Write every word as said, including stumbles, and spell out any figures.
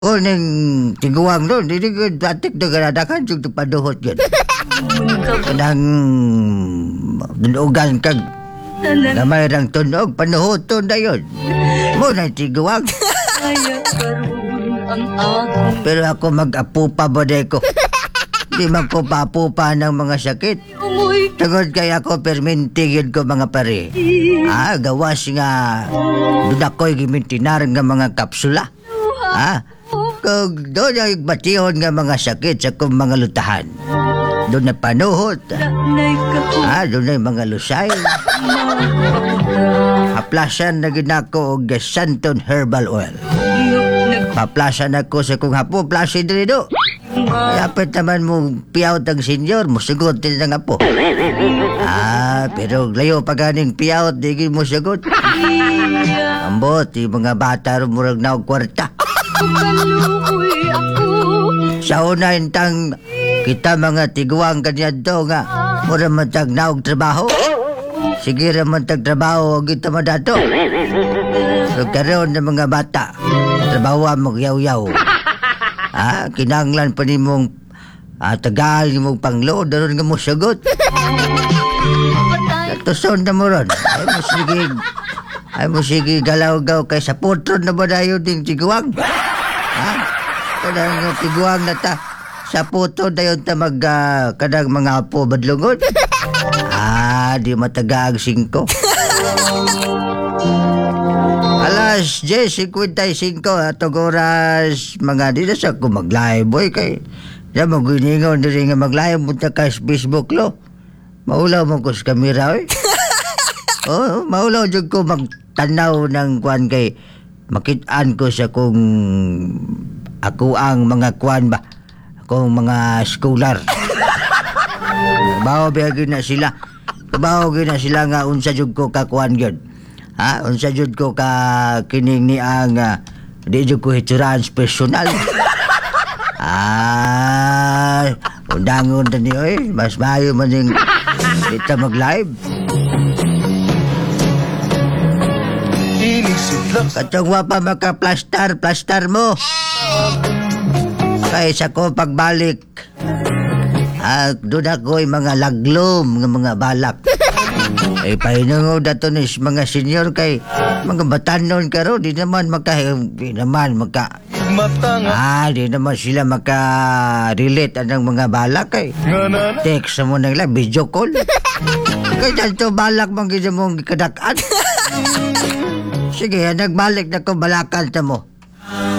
O ning tiguang doon, hindi ko datik na ganadakan yung paduhot yun. Kanang dunugan kag na mayroong tunog, panuhoton na yun. Muna tiguang. Pero ako mag-apupa ba ko? Di man ko papupa ng mga sakit. Tungod kaya ako permintigid ko mga pare. Ah, gawas nga doon ako'y gimintinar nga mga kapsula. Ah, kung doon ay batihon nga mga sakit sa kong mga lutahan. Doon na panuhot. Ah, doon na mga lusay. Haplasan na ginako og Santon Herbal Oil. Paplasan ako sa kong hapo, plasin din do. Dapat naman mo piyawt ang senyor, musugot din ang apo. Ah, pero layo pa ganing piyawt, di mo sugot. Ambot, yung mga bata rumurag na og kwarta. Sa una intang kita mga tiguang kanyan to nga, mura matag na og trabaho. Sige raman tag trabaho, og kita madato. So karoon ng mga bata, trabaho mo yaw-yaw. Ah, kinanglan pa ni mong ah, tagal ni mong panglood, daron nga mo sagot. Natuson na mo ron. Ay mo sige, ay mo sige galaw-gaw kay sa putron na ba dayo ding tiguang? Ha? Kadang nga tiguang na ta. Sa puto dayon ta mag uh, kadang mga apo badlungon. Ah, di mataga ang singko. Alas diyes fifty-five atong oras mga di na sa ko mag-live boy kay na maguningon diri nga mag-live punta ka sa Facebook lo. Maulaw mo ko sa kamera oy. Oh, maulaw jud ko magtanaw ng kwan kay makit-an ko sa kung ako ang mga kwan ba akong mga scholar. Bawo biyagin na sila. Bawo na sila nga unsa jud ko kakuan gyud. Ha, unsa jud ko ka kining ni ang uh, di jud ko hitsurahan personal. Ah, undangon ta ni oy, mas maayo man ning kita mag-live. Katong wa pa maka-plaster, plaster mo. Kaysa ko pagbalik. Ah, doon ako'y mga laglom ng mga balak. Eh, pahinungod dato ni mga senior kay mga batanon karo, di naman maka, di naman maka, ah, di naman sila maka-relate anang mga balak kay. Text mo nang lang, video call. Kaya dito balak mong gina mong kadakaan. Sige, nagbalik na ko balakan ta mo.